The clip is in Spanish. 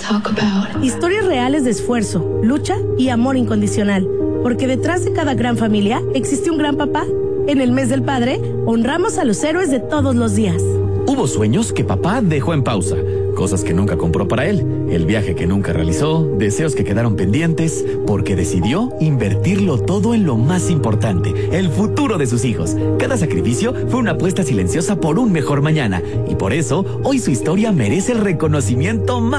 Historias reales de esfuerzo, lucha y amor incondicional. Porque detrás de cada gran familia existe un gran papá. En el mes del padre, honramos a los héroes de todos los días. Hubo sueños que papá dejó en pausa, cosas que nunca compró para él, el viaje que nunca realizó, deseos que quedaron pendientes, porque decidió invertirlo todo en lo más importante, el futuro de sus hijos. Cada sacrificio fue una apuesta silenciosa por un mejor mañana, y por eso, hoy su historia merece el reconocimiento más